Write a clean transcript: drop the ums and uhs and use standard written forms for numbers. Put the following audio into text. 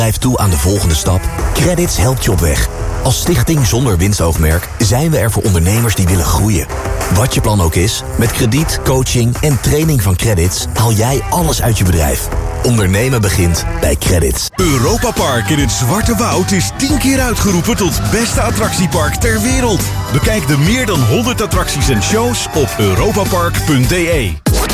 bedrijf toe aan de volgende stap? Credits helpt je op weg. Als stichting zonder winstoogmerk zijn we er voor ondernemers die willen groeien. Wat je plan ook is, met krediet, coaching en training van Credits haal jij alles uit je bedrijf. Ondernemen begint bij Credits. Europa Park in het Zwarte Woud is 10 keer uitgeroepen tot beste attractiepark ter wereld. Bekijk de meer dan 100 attracties en shows op europapark.de.